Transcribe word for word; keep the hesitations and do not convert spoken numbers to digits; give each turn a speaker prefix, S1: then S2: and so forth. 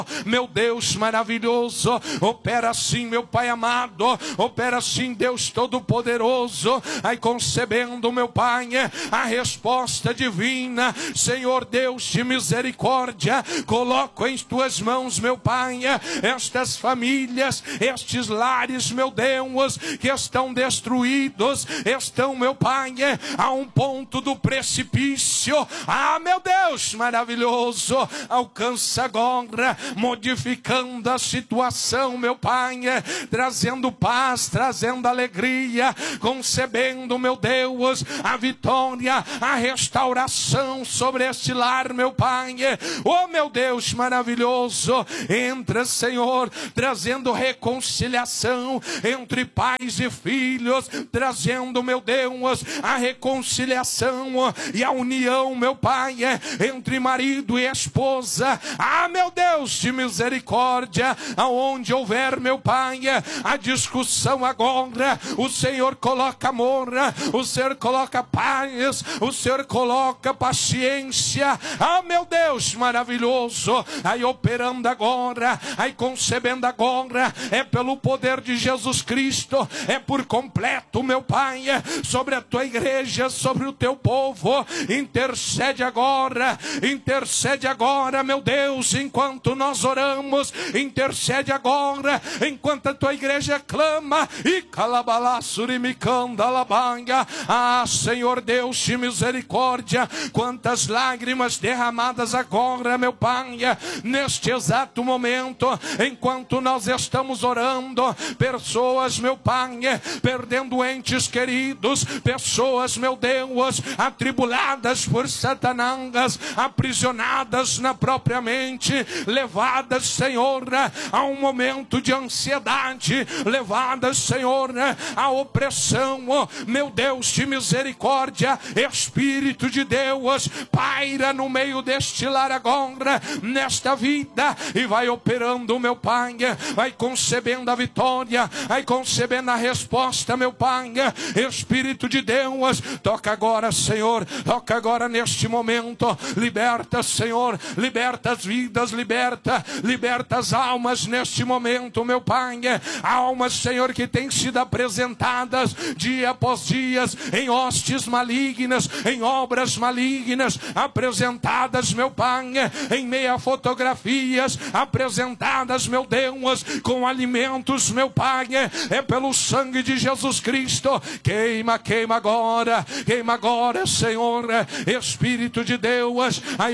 S1: Meu Deus maravilhoso, opera sim, meu Pai amado, opera sim, Deus Todo-Poderoso, aí concebendo, meu Pai, a resposta divina. Senhor Deus de misericórdia, coloco em tuas mãos, meu Pai, estas famílias, estes lares, meu Deus, que estão destruídos, estão, meu Pai, a um ponto do precipício. Ah, meu Deus maravilhoso, alcança agora, modificando a situação, meu Pai, trazendo paz, trazendo alegria, concebendo, meu Deus, a vitória, a restauração sobre este lar, meu Pai. Oh, meu Deus maravilhoso, entra, Senhor, trazendo reconciliação entre pais e filhos, trazendo, meu Deus, a reconciliação e a união, meu Pai, entre marido e esposa. Ah, meu Deus de misericórdia, aonde houver, meu Pai, a discussão agora, o Senhor coloca amor, o Senhor coloca paz, o Senhor coloca paciência. Ah, meu Deus maravilhoso, aí operando agora, aí concebendo agora, é pelo poder de Jesus Cristo, é por completo, meu Pai, sobre a tua igreja, sobre o teu povo. Intercede agora, intercede agora, meu Deus, enquanto nós oramos, intercede agora, enquanto a tua igreja clama. E calabalaçurimicanda labanha. Ah, Senhor Deus de misericórdia, quantas lágrimas derramadas agora, meu Pai, neste exato momento, enquanto nós estamos orando, pessoas, meu Pai, perdendo entes queridos, pessoas, meu Deus, atribuladas por Satanás, aprisionadas na própria mente, levadas, Senhor, a um momento de ansiedade, levadas, Senhor, a opressão. Meu Deus de misericórdia, Espírito de Deus, paira no meio deste lar agora, nesta vida, e vai operando, meu Pai, vai concebendo a vitória, vai concebendo a resposta, meu Pai. Espírito de Deus, toca agora, Senhor, toca agora neste momento, liberta, Senhor, liberta as vidas, liberta, liberta as almas neste momento, meu Pai. Almas, Senhor, que têm sido apresentadas dia após dia em hostes malignas, em obras malignas, apresentadas, meu Pai, em meia fotografias, apresentadas, meu Deus, com alimentos, meu Pai, é pelo sangue de Jesus Cristo. Queima, queima agora, queima agora, Senhor, Espírito de Deus.